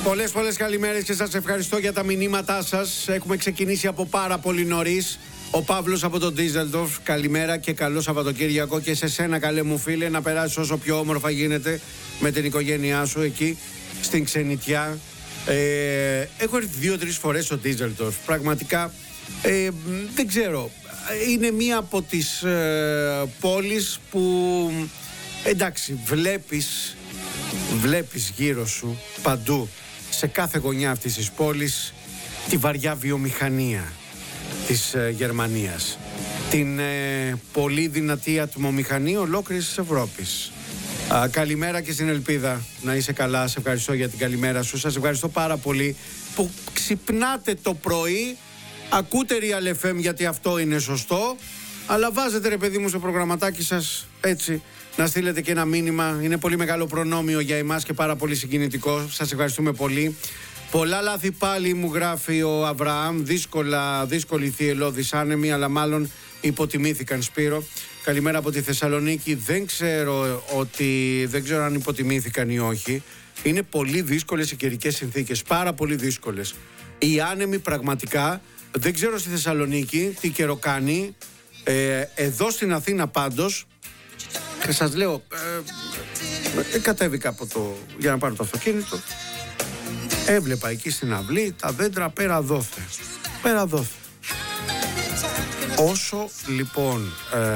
Πολλές καλημέρες και σας ευχαριστώ για τα μηνύματά σας. Έχουμε ξεκινήσει από πάρα πολύ νωρίς. Ο Παύλος από το Ντίζελντορφ, καλημέρα και καλό Σαββατοκύριακο. Και σε σένα, καλέ μου φίλε, να περάσεις όσο πιο όμορφα γίνεται με την οικογένειά σου εκεί στην ξενιτιά. Έχω έρθει 2-3 φορές στο Ντίζελντορφ. Πραγματικά δεν ξέρω. Είναι μία από τις πόλεις που εντάξει, βλέπεις γύρω σου παντού, σε κάθε γωνιά αυτής της πόλης, τη βαριά βιομηχανία της Γερμανίας, την πολύ δυνατή ατμομηχανή ολόκληρης της Ευρώπης. Καλημέρα και στην Ελπίδα, να είσαι καλά. Σε ευχαριστώ για την καλημέρα σου. Σας ευχαριστώ πάρα πολύ που ξυπνάτε το πρωί, ακούτε Real FM, γιατί αυτό είναι σωστό, αλλά βάζετε, ρε παιδί μου, στο προγραμματάκι σας έτσι να στείλετε και ένα μήνυμα. Είναι πολύ μεγάλο προνόμιο για εμάς και πάρα πολύ συγκινητικό. Σας ευχαριστούμε πολύ. Πολλά λάθη πάλι, μου γράφει ο Αβραάμ. Δύσκολη θυελλώδης άνεμη, αλλά μάλλον υποτιμήθηκαν, Σπύρο. Καλημέρα από τη Θεσσαλονίκη. Δεν ξέρω αν υποτιμήθηκαν ή όχι. Είναι πολύ δύσκολες οι καιρικές συνθήκες. Πάρα πολύ δύσκολες. Οι άνεμοι πραγματικά, δεν ξέρω στη Θεσσαλονίκη τι καιρό κάνει. Εδώ στην Αθήνα πάντως, και σας λέω, κατέβηκα για να πάρω το αυτοκίνητο. Έβλεπα εκεί στην αυλή τα δέντρα πέρα δόθε. Όσο λοιπόν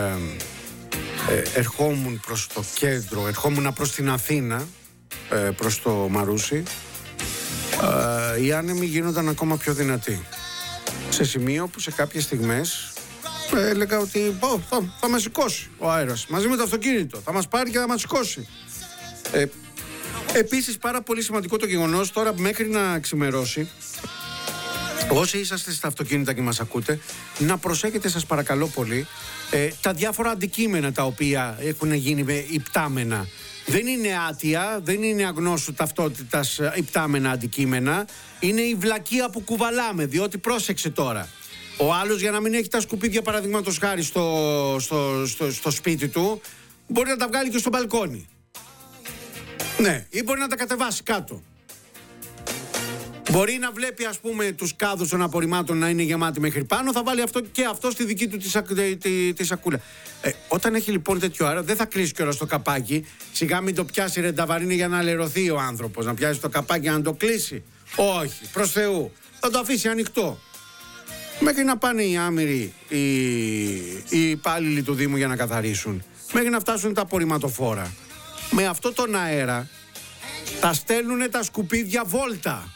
ερχόμουν προς το κέντρο, ερχόμουν προς την Αθήνα, προς το Μαρούσι, οι άνεμοι γίνονταν ακόμα πιο δυνατοί. Σε σημείο που σε κάποιες στιγμές έλεγα ότι θα μας σηκώσει ο αέρας μαζί με το αυτοκίνητο, θα μας πάρει και θα μας σηκώσει. Επίσης, πάρα πολύ σημαντικό το γεγονός, τώρα μέχρι να ξημερώσει, όσοι είσαστε στα αυτοκίνητα και μας ακούτε, να προσέχετε, σας παρακαλώ πολύ, τα διάφορα αντικείμενα τα οποία έχουν γίνει με υπτάμενα. Δεν είναι άτια, δεν είναι αγνώσου ταυτότητας υπτάμενα αντικείμενα, είναι η βλακεία που κουβαλάμε, διότι πρόσεξε τώρα. Ο άλλος, για να μην έχει τα σκουπίδια, παραδείγματος χάρη στο σπίτι του, μπορεί να τα βγάλει και στο μπαλκόνι. Ναι, ή μπορεί να τα κατεβάσει κάτω. Μπορεί να βλέπει, ας πούμε, τους κάδους των απορριμμάτων να είναι γεμάτοι μέχρι πάνω, θα βάλει αυτό στη δική του τη σακούλα. Όταν έχει λοιπόν τέτοιο αέρα, δεν θα κλείσει κιόλας το καπάκι. Σιγά μην το πιάσει ρενταβαρίνη για να αλερωθεί ο άνθρωπος. Να πιάσει το καπάκι να το κλείσει. Όχι, προς Θεού. Θα το αφήσει ανοιχτό. Μέχρι να πάνε οι άμυροι, οι υπάλληλοι του Δήμου για να καθαρίσουν. Μέχρι να φτάσουν τα απορριμματοφόρα. Με αυτό τον αέρα τα στέλνουνε τα σκουπίδια βόλτα.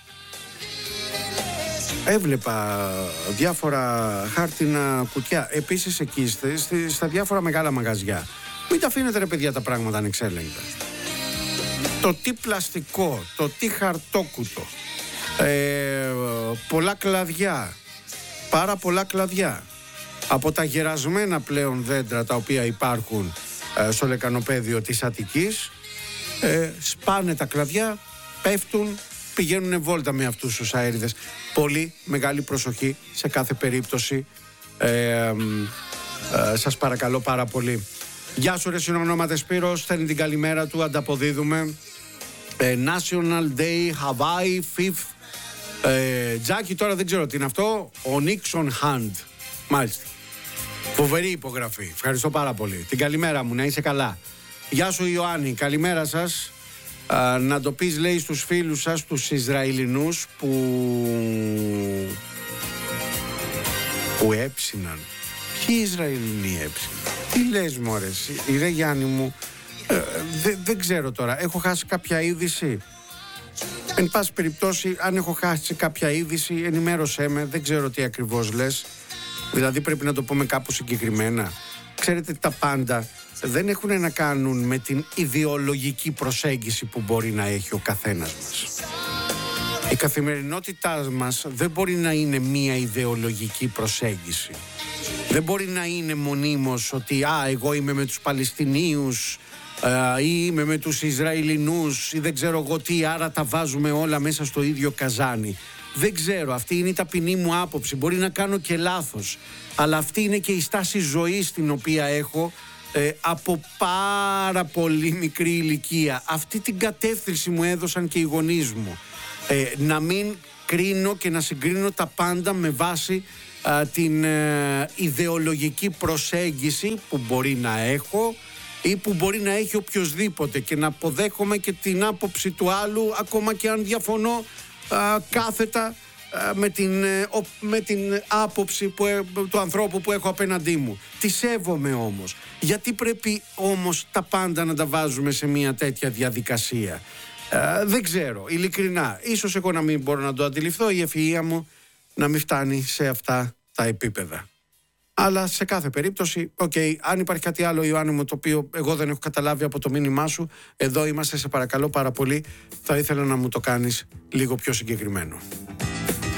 Έβλεπα διάφορα χάρτινα κουτιά. Επίσης εκεί στα διάφορα μεγάλα μαγαζιά. Μην τα αφήνετε, ρε παιδιά, τα πράγματα ανεξέλεγκτα. Το τι πλαστικό, το τι χαρτόκουτο, πολλά κλαδιά, πάρα πολλά κλαδιά, από τα γερασμένα πλέον δέντρα τα οποία υπάρχουν στο λεκανοπέδιο της Αττικής, σπάνε τα κλαδιά, πέφτουν, πηγαίνουν βόλτα με αυτούς τους αέριδες. Πολύ μεγάλη προσοχή σε κάθε περίπτωση, σας παρακαλώ πάρα πολύ. Γεια σου, ρε συνονόματε Σπύρος, στέλνει την καλημέρα του, ανταποδίδουμε. National Day Hawaii 5th. Τζάκι, τώρα δεν ξέρω τι είναι αυτό. Ο Nixon Hand. Μάλιστα. Φοβερή υπογραφή. Ευχαριστώ πάρα πολύ. Την καλημέρα μου, να είσαι καλά. Γεια σου, Ιωάννη, καλημέρα σας. Να το πεις, λέει, στους φίλους σας, τους Ισραηλινούς που έψιναν. Ποιοι Ισραηλινοί έψιναν? Τι λες, μωρές? Ρε Γιάννη μου, δεν ξέρω τώρα. Έχω χάσει κάποια είδηση? Εν πάση περιπτώσει, αν έχω χάσει κάποια είδηση, ενημέρωσέ με. Δεν ξέρω τι ακριβώς λες. Δηλαδή πρέπει να το πούμε κάπου συγκεκριμένα. Ξέρετε, τα πάντα δεν έχουν να κάνουν με την ιδεολογική προσέγγιση που μπορεί να έχει ο καθένας μας. Η καθημερινότητά μας δεν μπορεί να είναι μία ιδεολογική προσέγγιση. Δεν μπορεί να είναι μονίμως ότι εγώ είμαι με τους Παλαιστινίους ή είμαι με τους Ισραηλινούς ή δεν ξέρω εγώ τι, άρα τα βάζουμε όλα μέσα στο ίδιο καζάνι. Δεν ξέρω, αυτή είναι η ταπεινή μου άποψη. Μπορεί να κάνω και λάθος, αλλά αυτή είναι και η στάση ζωής την οποία έχω από πάρα πολύ μικρή ηλικία. Αυτή την κατεύθυνση μου έδωσαν και οι γονείς μου. Να μην κρίνω και να συγκρίνω τα πάντα με βάση την ιδεολογική προσέγγιση που μπορεί να έχω ή που μπορεί να έχει οποιοσδήποτε, και να αποδέχομαι και την άποψη του άλλου, ακόμα και αν διαφωνώ κάθετα με την άποψη του ανθρώπου που έχω απέναντί μου. Τη σέβομαι όμως. Γιατί πρέπει όμως τα πάντα να τα βάζουμε σε μια τέτοια διαδικασία? Δεν ξέρω, ειλικρινά. Ίσως εγώ να μην μπορώ να το αντιληφθώ, η ευφυΐα μου να μην φτάνει σε αυτά τα επίπεδα. Αλλά σε κάθε περίπτωση, αν υπάρχει κάτι άλλο, Ιωάννη μου, το οποίο εγώ δεν έχω καταλάβει από το μήνυμά σου, εδώ είμαστε, σε παρακαλώ πάρα πολύ, θα ήθελα να μου το κάνεις λίγο πιο συγκεκριμένο.